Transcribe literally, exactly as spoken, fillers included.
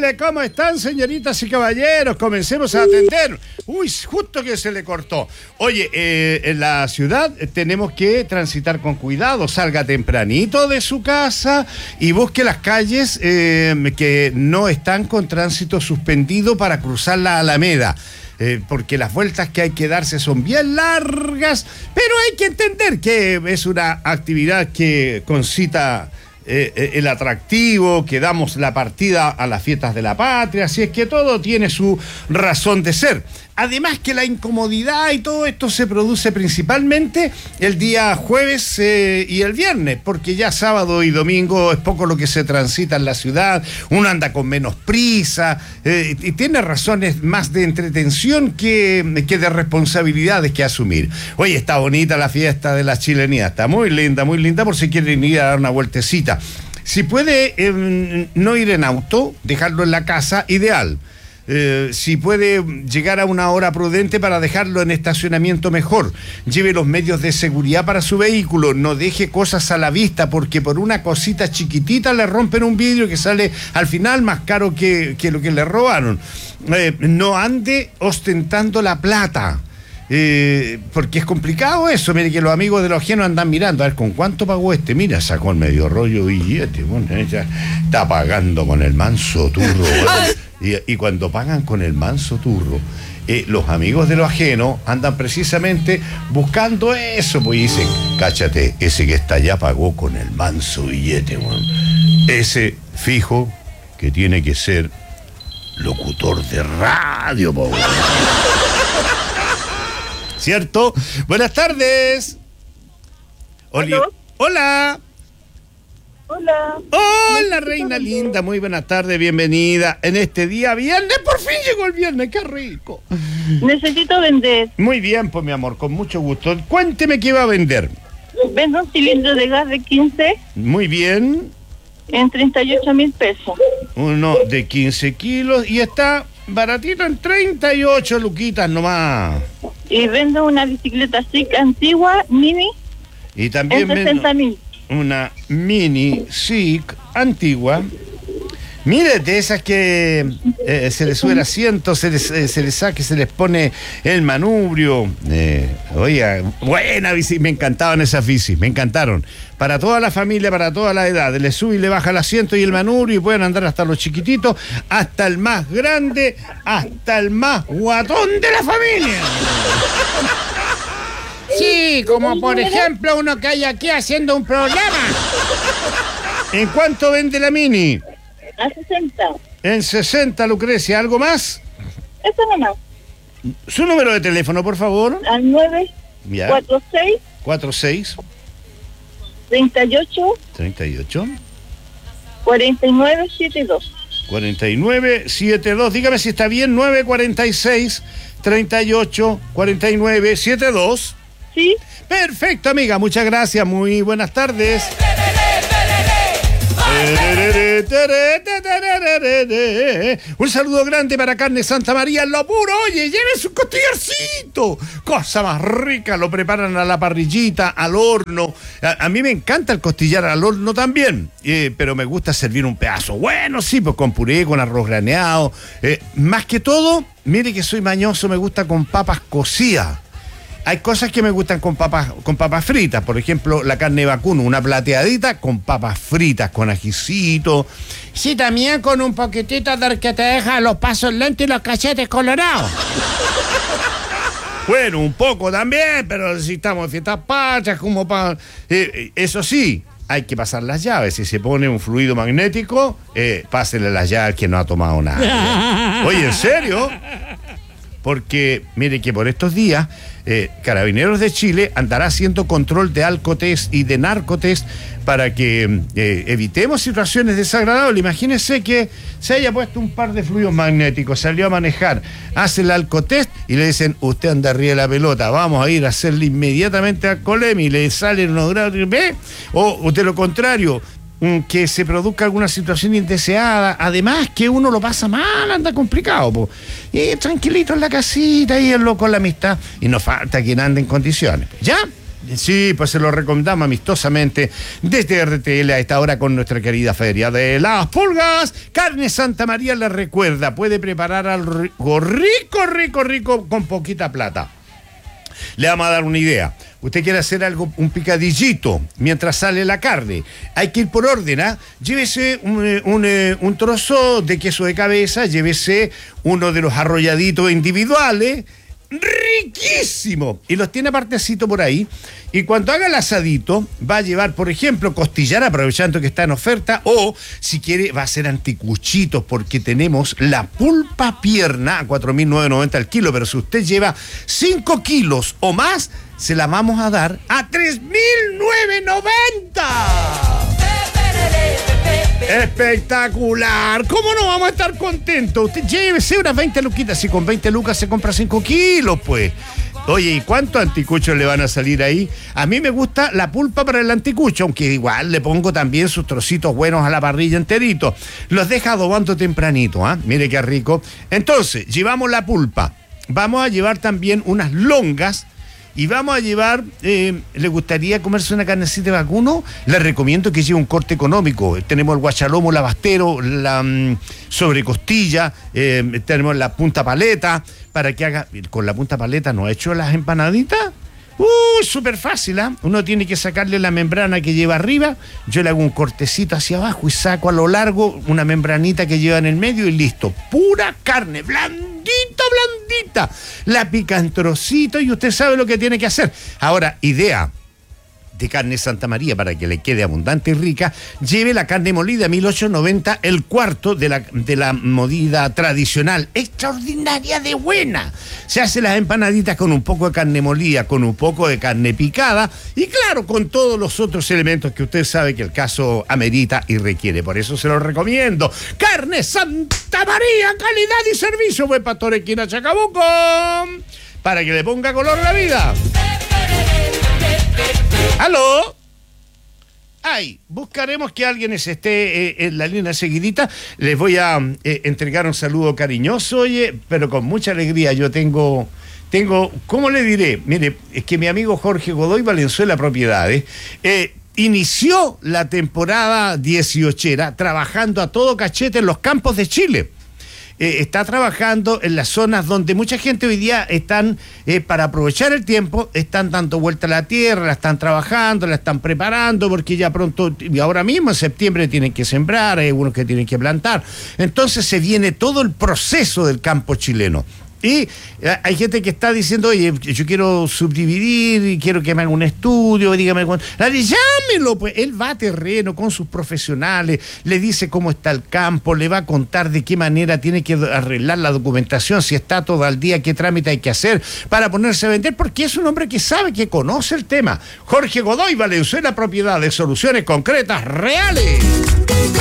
Chile, ¿cómo están, señoritas y caballeros? Comencemos a atender. Uy, justo que se le cortó. Oye, eh, en la ciudad tenemos que transitar con cuidado. Salga tempranito de su casa y busque las calles eh, que no están con tránsito suspendido para cruzar la Alameda. Eh, porque las vueltas que hay que darse son bien largas, pero hay que entender que es una actividad que concita eh, el atractivo, que damos la partida a las fiestas de la patria, así es que todo tiene su razón de ser. Además que la incomodidad y todo esto se produce principalmente el día jueves eh, y el viernes, porque ya sábado y domingo es poco lo que se transita en la ciudad, uno anda con menos prisa, eh, y tiene razones más de entretención que, que de responsabilidades que asumir. Oye, está bonita la fiesta de la chilenidad, está muy linda, muy linda, por si quieren ir a dar una vueltecita. Si puede eh, no ir en auto, dejarlo en la casa, ideal. Eh, si puede llegar a una hora prudente para dejarlo en estacionamiento, mejor. Lleve los medios de seguridad para su vehículo, no deje cosas a la vista, porque por una cosita chiquitita le rompen un vidrio que sale al final más caro que, que lo que le robaron. Eh, no ande ostentando la plata. Eh, porque es complicado eso. Mire que los amigos de los ajenos andan mirando a ver con cuánto pagó este. Mira, sacó el medio rollo billete, bueno, ella está pagando con el manso turro, bueno. y, y cuando pagan con el manso turro, eh, los amigos de los ajenos andan precisamente buscando eso, pues dicen, cáchate, ese que está allá pagó con el manso billete, bueno. Ese fijo que tiene que ser locutor de radio, po, bueno. ¿Cierto? Buenas tardes. Oli- Hola. Hola. Hola, reina linda. Muy buenas tardes, bienvenida. En este día viernes, por fin llegó el viernes, qué rico. Necesito vender. Muy bien, pues mi amor, con mucho gusto. Cuénteme qué va a vender. Vendo un cilindro de gas de quince. Muy bien. En treinta y ocho mil pesos. Uno de quince kilos y está baratito en treinta y ocho luquitas nomás. Y vendo una bicicleta Sick antigua, mini, Y también en sesenta mil. Una mini Sick antigua. Mire, de esas que eh, se les sube el asiento, se les, eh, se les saque, se les pone el manubrio. Eh, oiga, buena bici, me encantaban esas bicis, me encantaron. Para toda la familia, para toda la edad. Le sube y le baja el asiento y el manubrio y pueden andar hasta los chiquititos, hasta el más grande, hasta el más guatón de la familia. Sí, como por ejemplo uno que hay aquí haciendo un programa. ¿En cuánto vende la mini? A sesenta. En sesenta, Lucrecia. ¿Algo más? Eso nomás. Su número de teléfono, por favor. Al nueve cuatro seis cuatro seis treinta y ocho treinta y ocho cuarenta y nueve setenta y dos. cuarenta y nueve setenta y dos. Dígame si está bien. Nueve cuarenta y seis treinta y ocho cuarenta y nueve setenta y dos. Sí. Perfecto, amiga. Muchas gracias. Muy buenas tardes. Un saludo grande para Carne Santa María en Lo Puro. Oye, lleve su costillarcito. Cosa más rica. Lo preparan a la parrillita, al horno. A, a mí me encanta el costillar al horno también. Eh, pero me gusta servir un pedazo bueno, sí, pues con puré, con arroz graneado. Eh, más que todo, mire que soy mañoso, me gusta con papas cocidas. Hay cosas que me gustan con papas, con papas fritas, por ejemplo, la carne de vacuno, una plateadita con papas fritas, con ajicito. Sí, también con un poquitito de que te deja los pasos lentos y los cachetes colorados. Bueno, un poco también, pero si estamos en fiestas patrias, como para... Eh, eso sí, hay que pasar las llaves. Si se pone un fluido magnético, eh, pásele las llaves que no ha tomado nada. Oye, ¿en serio? Porque, mire que por estos días, eh, Carabineros de Chile andará haciendo control de alcotest y de narcotest para que eh, evitemos situaciones desagradables. Imagínese que se haya puesto un par de fluidos magnéticos, salió a manejar, hace el alcotest y le dicen, usted anda arriba de la pelota, vamos a ir a hacerle inmediatamente al colemi y le salen unos grados, ¿ve? O, o de lo contrario, que se produzca alguna situación indeseada, además que uno lo pasa mal, anda complicado, po. Y tranquilito en la casita y el loco con la amistad, y no falta quien ande en condiciones. ¿Ya? Sí, pues se lo recomendamos amistosamente desde R T L a esta hora con nuestra querida Feria de las Pulgas. Carne Santa María le recuerda, puede preparar algo rico, rico, rico con poquita plata. Le vamos a dar una idea. Usted quiere hacer algo, un picadillito, mientras sale la carne. Hay que ir por orden, ¿ah? Llévese un, un, un trozo de queso de cabeza, llévese uno de los arrolladitos individuales, riquísimo, y los tiene apartecito por ahí. Y cuando haga el asadito, va a llevar, por ejemplo, costillar, aprovechando que está en oferta, o si quiere, va a hacer anticuchitos, porque tenemos la pulpa pierna a cuatro mil novecientos noventa el kilo, pero si usted lleva cinco kilos o más, se la vamos a dar a tres mil novecientos noventa. Espectacular. ¿Cómo no vamos a estar contentos? Usted llévese unas veinte luquitas. Si con veinte lucas se compra cinco kilos, pues. Oye, ¿y cuántos anticuchos le van a salir ahí? A mí me gusta la pulpa para el anticucho, aunque igual le pongo también sus trocitos buenos a la parrilla enteritos. Los deja adobando tempranito, ¿ah? ¿eh? Mire qué rico. Entonces, llevamos la pulpa. Vamos a llevar también unas longas. Y vamos a llevar, eh, ¿le gustaría comerse una carnecita de vacuno? Le recomiendo que lleve un corte económico. Tenemos el guachalomo lavastero, la mm, sobrecostilla, eh, tenemos la punta paleta, para que haga, con la punta paleta, ¿no ha hecho las empanaditas? ¡Uh! Súper fácil, ¿ah? ¿eh? Uno tiene que sacarle la membrana que lleva arriba, yo le hago un cortecito hacia abajo y saco a lo largo una membranita que lleva en el medio y listo. Pura carne, blandita, blandita. La pica en trocitos y usted sabe lo que tiene que hacer. Ahora, idea de Carne Santa María para que le quede abundante y rica, lleve la carne molida mil ochocientos noventa, el cuarto de la, de la molida tradicional, extraordinaria de buena. Se hace las empanaditas con un poco de carne molida, con un poco de carne picada y claro, con todos los otros elementos que usted sabe que el caso amerita y requiere. Por eso se lo recomiendo. Carne Santa María, calidad y servicio. Buen pastor esquina Chacabuco, para que le ponga color a la vida. ¿Aló? Ay, buscaremos que alguien esté eh, en la línea seguidita. Les voy a eh, entregar un saludo cariñoso, oye, pero con mucha alegría. Yo tengo, tengo, ¿cómo le diré? Mire, es que mi amigo Jorge Godoy Valenzuela Propiedades eh, inició la temporada dieciochera trabajando a todo cachete en los campos de Chile. Eh, está trabajando en las zonas donde mucha gente hoy día están, eh, para aprovechar el tiempo, están dando vuelta a la tierra, la están trabajando, la están preparando, porque ya pronto, y ahora mismo en septiembre tienen que sembrar, hay algunos que tienen que plantar. Entonces se viene todo el proceso del campo chileno. Y hay gente que está diciendo, oye, yo quiero subdividir y quiero que me haga un estudio, dígame cuánto. Dale, llámelo, pues. Él va a terreno con sus profesionales, le dice cómo está el campo, le va a contar de qué manera tiene que arreglar la documentación, si está todo al día, qué trámite hay que hacer para ponerse a vender, porque es un hombre que sabe, que conoce el tema. Jorge Godoy Valenzuela Propiedades, soluciones concretas, reales.